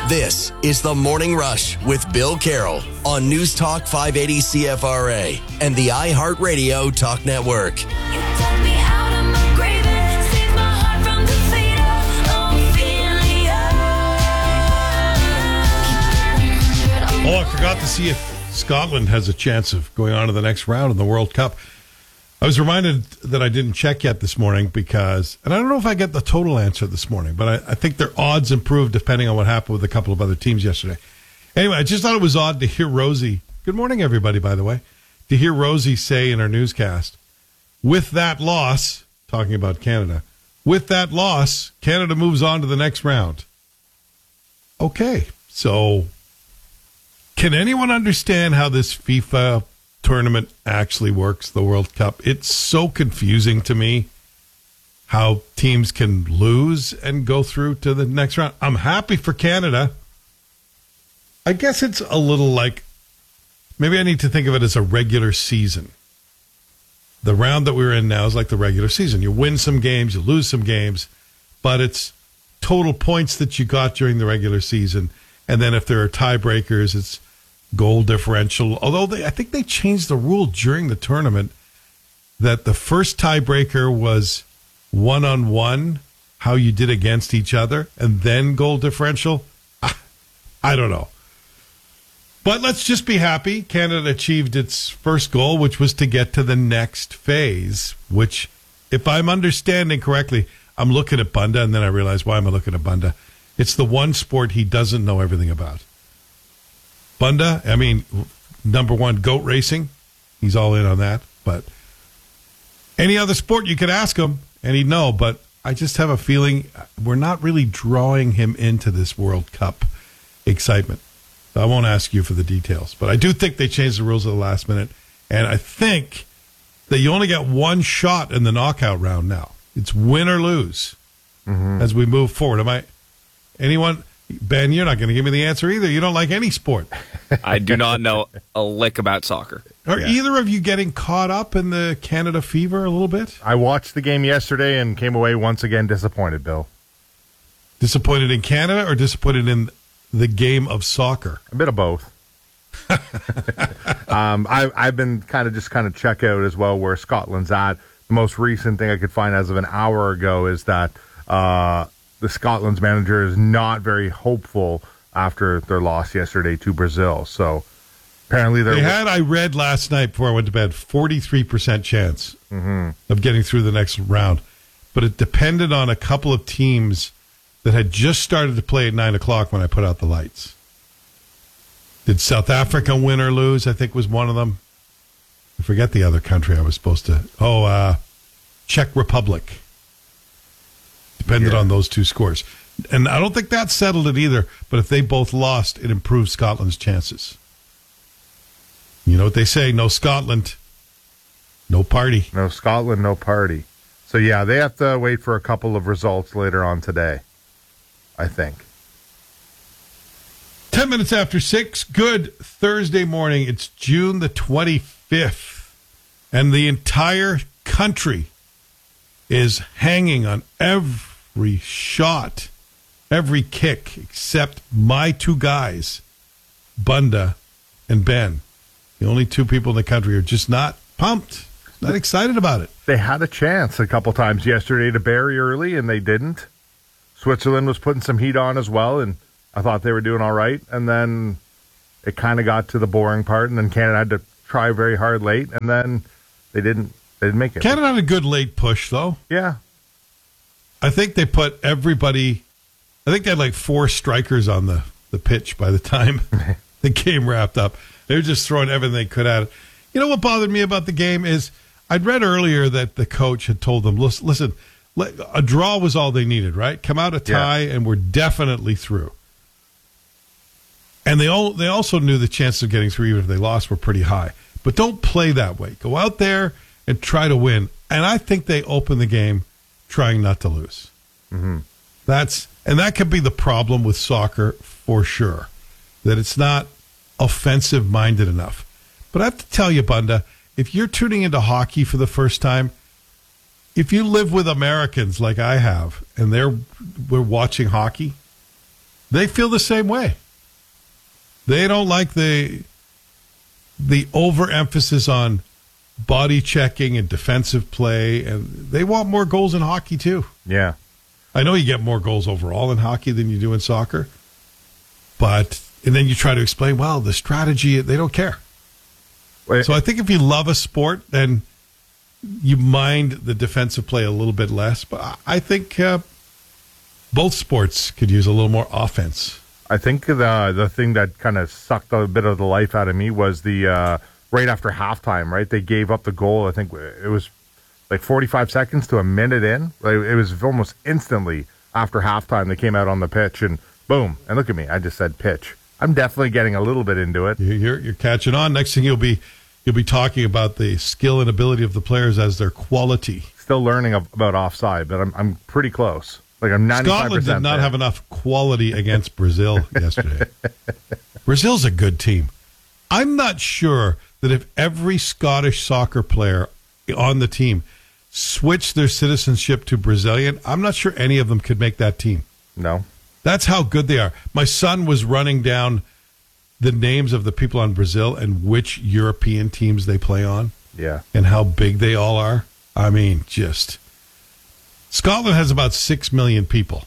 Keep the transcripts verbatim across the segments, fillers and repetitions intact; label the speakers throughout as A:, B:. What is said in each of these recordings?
A: This is The Morning Rush with Bill Carroll on News Talk five eighty C F R A and the iHeartRadio Talk Network.
B: Oh, I forgot to see if Scotland has a chance of going on to the next round in the World Cup. I was reminded that I didn't check yet this morning because, and I don't know if I get the total answer this morning, but I, I think their odds improved depending on what happened with a couple of other teams yesterday. Anyway, I just thought it was odd to hear Rosie, good morning everybody, by the way, to hear Rosie say in her newscast, with that loss, talking about Canada, with that loss, Canada moves on to the next round. Okay, so can anyone understand how this FIFA tournament actually works, the World Cup? It's so confusing to me how teams can lose and go through to the next round. I'm happy for Canada. I guess it's a little like, maybe I need to think of it as a regular season. The round that we're in now is like the regular season. You win some games, you lose some games, but it's total points that you got during the regular season. And then if there are tiebreakers, it's goal differential. Although they, I think they changed the rule during the tournament that the first tiebreaker was one-on-one, how you did against each other, and then goal differential. I don't know. But let's just be happy. Canada achieved its first goal, which was to get to the next phase, which, if I'm understanding correctly, I'm looking at Bunda, and then I realize, why am I looking at Bunda? It's the one sport he doesn't know everything about. Bunda, I mean, number one, goat racing. He's all in on that. But any other sport, you could ask him, and he'd know. But I just have a feeling we're not really drawing him into this World Cup excitement. So I won't ask you for the details. But I do think they changed the rules at the last minute. And I think that you only get one shot in the knockout round now. It's win or lose mm-hmm. as we move forward. Am I... Anyone, Ben, you're not going to give me the answer either. You don't like any sport.
C: I do not know a lick about soccer.
B: Are
D: yeah.
B: either of you getting caught up in the Canada fever a little bit?
D: I watched the game yesterday and came away once again disappointed, Bill.
B: Disappointed in Canada or disappointed in the game of soccer?
D: A bit of both. um, I, I've been kind of just kind of check out as well where Scotland's at. The most recent thing I could find as of an hour ago is that uh, the Scotland's manager is not very hopeful after their loss yesterday to Brazil. So apparently
B: they had, I read last night before I went to bed, forty-three percent chance
D: mm-hmm.
B: of getting through the next round. But it depended on a couple of teams that had just started to play at nine o'clock when I put out the lights. Did South Africa win or lose? I think was one of them. I forget the other country I was supposed to. Oh, uh, Czech Republic. Depended yeah. on those two scores. And I don't think that settled it either, but if they both lost, it improved Scotland's chances. You know what they say, no Scotland, no party.
D: No Scotland, no party. So, yeah, they have to wait for a couple of results later on today, I think.
B: Ten minutes after six, good Thursday morning. It's June the twenty-fifth, and the entire country is hanging on every shot, every kick, except my two guys, Bunda and Ben. The only two people in the country are just not pumped, not excited about it.
D: They had a chance a couple times yesterday to bury early, and they didn't. Switzerland was putting some heat on as well, and I thought they were doing all right. And then it kind of got to the boring part, and then Canada had to try very hard late, and then they didn't. They didn't make it.
B: Canada had a good late push, though.
D: Yeah.
B: I think they put everybody, I think they had like four strikers on the, the pitch by the time the game wrapped up. They were just throwing everything they could at it. You know what bothered me about the game is I'd read earlier that the coach had told them, listen, listen a draw was all they needed, right? Come out a tie, yeah. and we're definitely through. And they all, they also knew the chances of getting through, even if they lost, were pretty high. But don't play that way. Go out there and try to win. And I think they opened the game trying not to lose.
D: Mm-hmm.
B: That's and that could be the problem with soccer for sure, that it's not offensive-minded enough. But I have to tell you, Bunda, if you're tuning into hockey for the first time, if you live with Americans like I have, and they're we're watching hockey, They feel the same way. They don't like the the overemphasis on body checking and defensive play, and they want more goals in hockey too.
D: Yeah.
B: I know you get more goals overall in hockey than you do in soccer, but and then you try to explain, well, the strategy, they don't care.
D: Wait.
B: So I think if you love a sport, then you mind the defensive play a little bit less. But I think uh, both sports could use a little more offense.
D: I think the the thing that kind of sucked a bit of the life out of me was the uh, right after halftime, right? They gave up the goal. I think it was like forty-five seconds to a minute in. Like, it was almost instantly after halftime they came out on the pitch and boom. And look at me. I just said pitch. I'm definitely getting a little bit into it.
B: You're, you're catching on. Next thing you'll be you'll be talking about the skill and ability of the players as their quality.
D: Still learning about offside, but I'm I'm pretty close. Like I'm ninety-five percent
B: Scotland did not
D: there.
B: have enough quality against Brazil yesterday. Brazil's a good team. I'm not sure that if every Scottish soccer player on the team switched their citizenship to Brazilian, I'm not sure any of them could make that team.
D: No.
B: That's how good they are. My son was running down the names of the people on Brazil and which European teams they play on.
D: Yeah.
B: And how big they all are. I mean, just... Scotland has about six million people.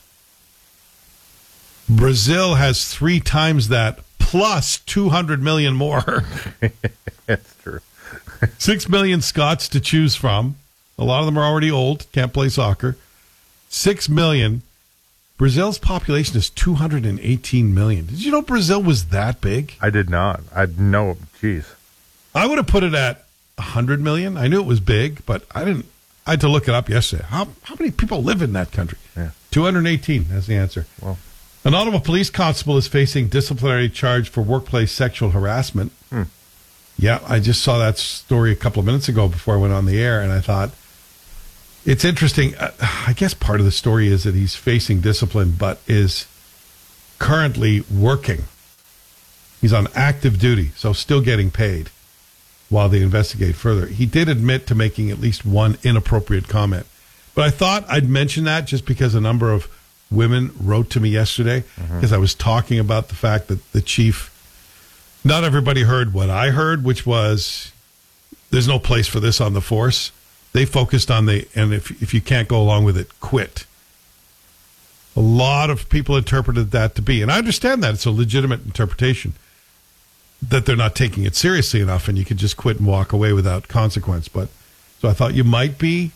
B: Brazil has three times that, plus two hundred million more.
D: That's true.
B: Six million Scots to choose from. A lot of them are already old, can't play soccer. Six million. Brazil's population is two hundred eighteen million. Did you know Brazil was that big?
D: I did not. I know. Jeez.
B: I would have put it at one hundred million. I knew it was big, but I didn't. I had to look it up yesterday. How how many people live in that country?
D: Yeah.
B: two hundred eighteen. That's the answer.
D: Well,
B: an Ottawa police constable is facing disciplinary charge for workplace sexual harassment.
D: Hmm.
B: Yeah, I just saw that story a couple of minutes ago before I went on the air, and I thought, it's interesting. I guess part of the story is that he's facing discipline, but is currently working. He's on active duty, so still getting paid while they investigate further. He did admit to making at least one inappropriate comment. But I thought I'd mention that just because a number of women wrote to me yesterday, because mm-hmm. I was talking about the fact that the chief, not everybody heard what I heard, which was there's no place for this on the force. They focused on the, and if if you can't go along with it, quit. A lot of people interpreted that to be, and I understand that. It's a legitimate interpretation, that they're not taking it seriously enough and you can just quit and walk away without consequence. But so I thought you might be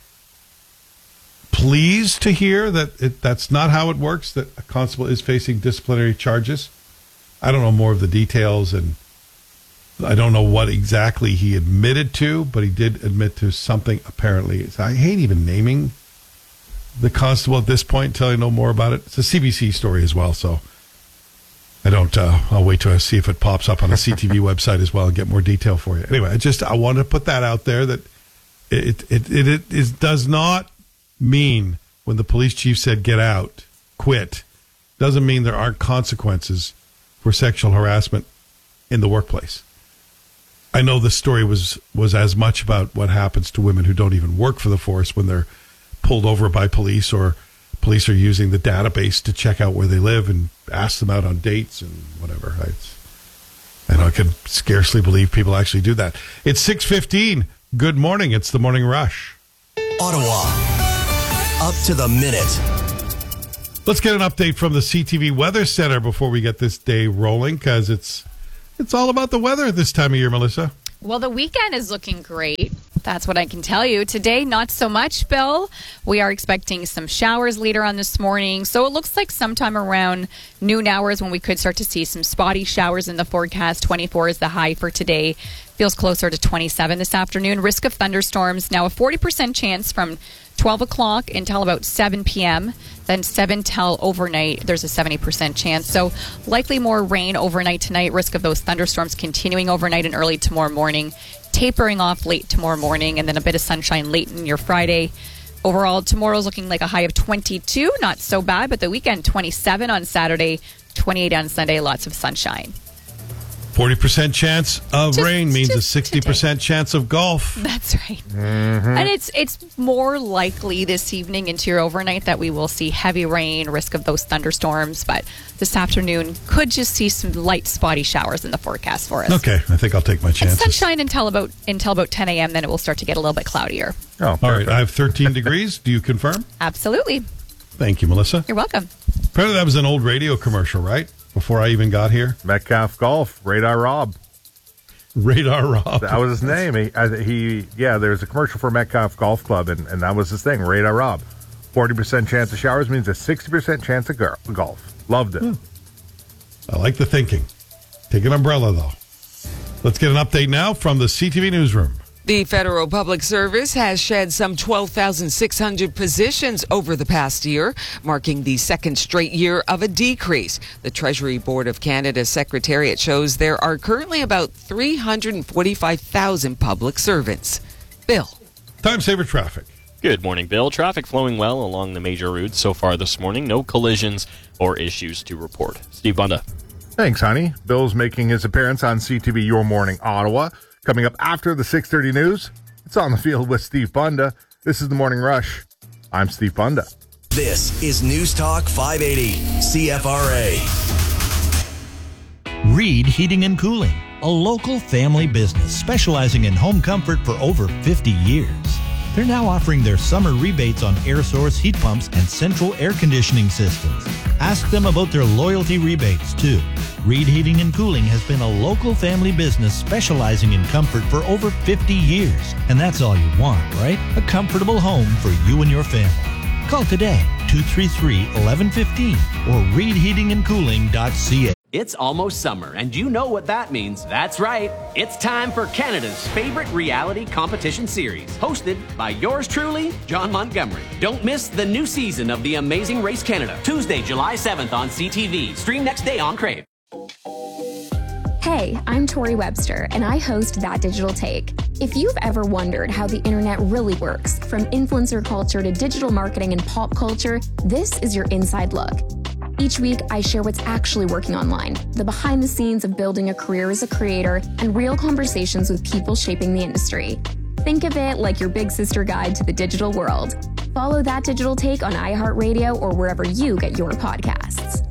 B: pleased to hear that it, that's not how it works, that a constable is facing disciplinary charges. I don't know more of the details, and I don't know what exactly he admitted to, but he did admit to something apparently. I hate even naming the constable at this point until I know more about it. It's a C B C story as well, so I don't, uh, I'll wait to see if it pops up on the C T V website as well and get more detail for you. Anyway, I just, I wanted to put that out there that it, it, it, it, it does not mean when the police chief said, get out, quit, doesn't mean there aren't consequences for sexual harassment in the workplace. I know the story was, was as much about what happens to women who don't even work for the force when they're pulled over by police, or police are using the database to check out where they live and ask them out on dates and whatever. It's, and I can scarcely believe people actually do that. It's six fifteen. Good morning. It's the Morning Rush.
A: Ottawa. Up to the minute.
B: Let's get an update from the C T V Weather Center before we get this day rolling, because it's it's all about the weather at this time of year, Melissa.
E: Well, the weekend is looking great. That's what I can tell you. Today, not so much, Bill. We are expecting some showers later on this morning. So it looks like sometime around noon hours when we could start to see some spotty showers in the forecast. twenty-four is the high for today. Feels closer to twenty-seven this afternoon. Risk of thunderstorms. Now a forty percent chance from twelve o'clock until about seven p.m. Then seven till overnight, there's a seventy percent chance. So likely more rain overnight tonight. Risk of those thunderstorms continuing overnight and early tomorrow morning. Tapering off late tomorrow morning, and then a bit of sunshine late in your Friday. Overall, tomorrow's looking like a high of twenty-two. Not so bad, but the weekend, twenty-seven on Saturday, twenty-eight on Sunday. Lots of sunshine.
B: forty percent chance of
E: Just-
B: rain means a
E: just
B: sixty percent chance of golf.
E: That's right. And it's it's more likely this evening into your overnight that we will see heavy rain, risk of those thunderstorms. But this afternoon could just see some light spotty showers in the forecast for us.
B: Okay, I think I'll take my
E: And
B: chances.
E: sunshine until about until about ten a.m. Then it will start to get a little bit cloudier.
D: Oh,
B: All right,
D: perfect.
B: I have thirteen degrees. Do you confirm?
E: Absolutely.
B: Thank you, Melissa.
E: You're welcome.
B: Apparently that was an old radio commercial, right? Before I even got here.
D: Metcalf Golf, Radar Rob.
B: Radar Rob.
D: That was his name. He, I, he yeah, there was a commercial for Metcalf Golf Club, and, and that was his thing, Radar Rob. forty percent chance of showers means a sixty percent chance of gar- golf. Loved it.
B: Hmm. I like the thinking. Take an umbrella, though. Let's get an update now from the C T V Newsroom.
F: The Federal Public Service has shed some twelve thousand six hundred positions over the past year, marking the second straight year of a decrease. The Treasury Board of Canada's Secretariat shows there are currently about three hundred forty-five thousand public servants. Bill.
B: Time saver traffic.
G: Good morning, Bill. Traffic flowing well along the major routes so far this morning. No collisions or issues to report. Steve Bunda.
D: Thanks, honey. Bill's making his appearance on C T V Your Morning Ottawa. Coming up after the six thirty news, it's On the Field with Steve Bunda. This is The Morning Rush. I'm Steve Bunda.
A: This is News Talk five eighty C F R A.
H: Reed Heating and Cooling, a local family business specializing in home comfort for over fifty years. They're now offering their summer rebates on air source heat pumps and central air conditioning systems. Ask them about their loyalty rebates, too. Reed Heating and Cooling has been a local family business specializing in comfort for over fifty years. And that's all you want, right? A comfortable home for you and your family. Call today, two three three, one one one five or reed heating and cooling dot c a.
I: It's almost summer, and you know what that means. That's right. It's time for Canada's favorite reality competition series, hosted by yours truly, John Montgomery. Don't miss the new season of The Amazing Race Canada, Tuesday, July seventh on C T V. Stream next day on Crave.
J: Hey, I'm Tori Webster, and I host That Digital Take. If you've ever wondered how the internet really works, from influencer culture to digital marketing and pop culture, this is your inside look. Each week, I share what's actually working online, the behind the scenes of building a career as a creator, and real conversations with people shaping the industry. Think of it like your big sister guide to the digital world. Follow That Digital Take on iHeartRadio or wherever you get your podcasts.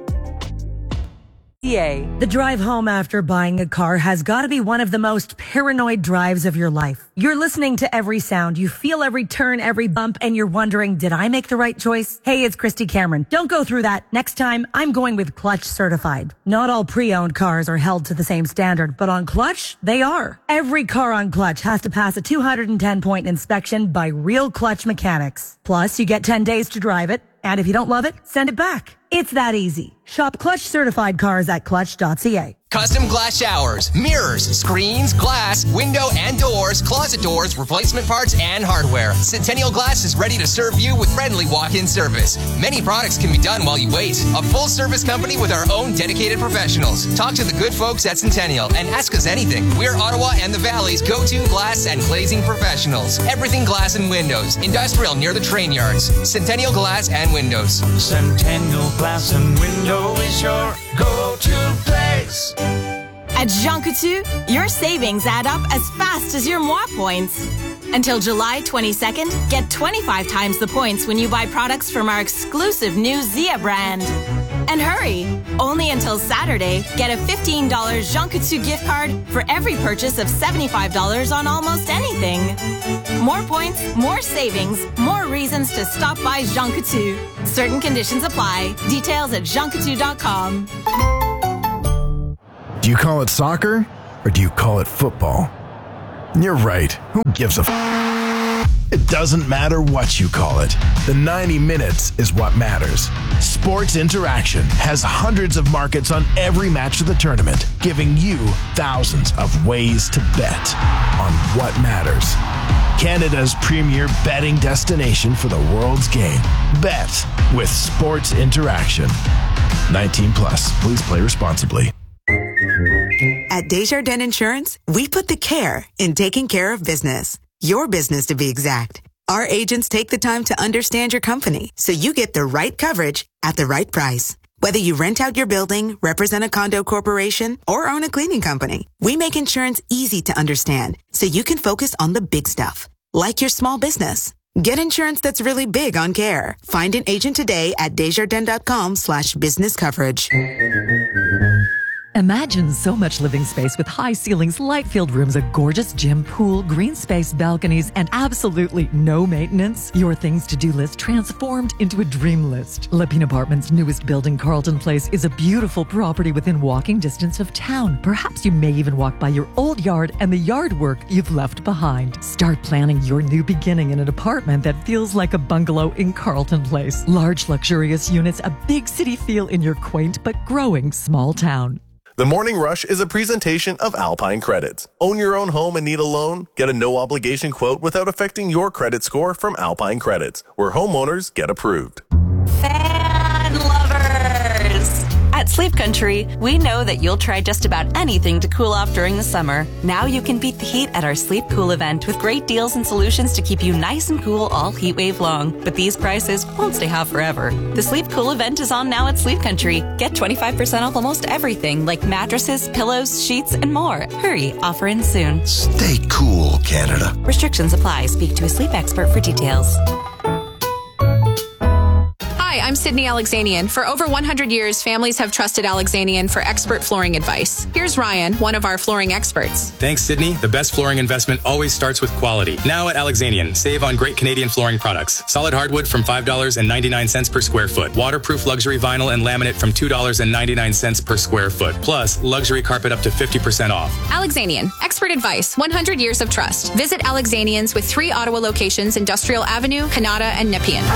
K: The drive home after buying a car has got to be one of the most paranoid drives of your life. You're listening to every sound, you feel every turn, every bump, and you're wondering, did I make the right choice? Hey, it's Christy Cameron. Don't go through that. Next time, I'm going with Clutch Certified. Not all pre-owned cars are held to the same standard, but on Clutch, they are. Every car on Clutch has to pass a two hundred ten point inspection by real Clutch mechanics. Plus, you get ten days to drive it. And if you don't love it, send it back. It's that easy. Shop Clutch certified cars at clutch dot c a.
L: Custom glass showers, mirrors, screens, glass, window and doors, closet doors, replacement parts, and hardware. Centennial Glass is ready to serve you with friendly walk-in service. Many products can be done while you wait. A full-service company with our own dedicated professionals. Talk to the good folks at Centennial and ask us anything. We're Ottawa and the Valley's go-to glass and glazing professionals. Everything glass and windows. Industrial near the train yards. Centennial Glass and Windows.
M: Centennial Glass and Window is your go-to place.
N: At Jean Coutu, your savings add up as fast as your moi points. Until July twenty-second, get twenty-five times the points when you buy products from our exclusive new Zia brand. And hurry! Only until Saturday, get a fifteen dollars Jean Coutu gift card for every purchase of seventy-five dollars on almost anything. More points, more savings, more reasons to stop by Jean Coutu. Certain conditions apply. Details at jean coutu dot com.
O: Do you call it soccer or do you call it football? You're right. Who gives a f? It doesn't matter what you call it. The ninety minutes is what matters. Sports Interaction has hundreds of markets on every match of the tournament, giving you thousands of ways to bet on what matters. Canada's premier betting destination for the world's game. Bet with Sports Interaction. nineteen plus. Please play responsibly.
P: At Desjardins Insurance, we put the care in taking care of business. Your business, to be exact. Our agents take the time to understand your company so you get the right coverage at the right price. Whether you rent out your building, represent a condo corporation, or own a cleaning company, we make insurance easy to understand so you can focus on the big stuff, like your small business. Get insurance that's really big on care. Find an agent today at desjardins.com slash business coverage.
Q: Imagine so much living space with high ceilings, light-filled rooms, a gorgeous gym, pool, green space, balconies, and absolutely no maintenance. Your things to do list transformed into a dream list. Lepine Apartments' newest building, Carlton Place, is a beautiful property within walking distance of town. Perhaps you may even walk by your old yard and the yard work you've left behind. Start planning your new beginning in an apartment that feels like a bungalow in Carlton Place. Large, luxurious units, a big city feel in your quaint but growing small town.
R: The Morning Rush is a presentation of Alpine Credits. Own your own home and need a loan? Get a no-obligation quote without affecting your credit score from Alpine Credits, where homeowners get approved.
S: Fan lovers! At Sleep Country, we know that you'll try just about anything to cool off during the summer. Now you can beat the heat at our Sleep Cool event with great deals and solutions to keep you nice and cool all heat wave long. But these prices won't stay hot forever. The Sleep Cool event is on now at Sleep Country. Get twenty-five percent off almost everything like mattresses, pillows, sheets, and more. Hurry, offer ends soon.
T: Stay cool, Canada.
S: Restrictions apply. Speak to a sleep expert for details.
U: Hi, I'm Sydney Alexanian. For over one hundred years, families have trusted Alexanian for expert flooring advice. Here's Ryan, one of our flooring experts.
V: Thanks, Sydney. The best flooring investment always starts with quality. Now at Alexanian, save on great Canadian flooring products. Solid hardwood from five dollars and ninety-nine cents per square foot. Waterproof luxury vinyl and laminate from two dollars and ninety-nine cents per square foot. Plus, luxury carpet up to fifty percent off.
U: Alexanian, expert advice, one hundred years of trust. Visit Alexanian's with three Ottawa locations, Industrial Avenue, Canada, and Nepean.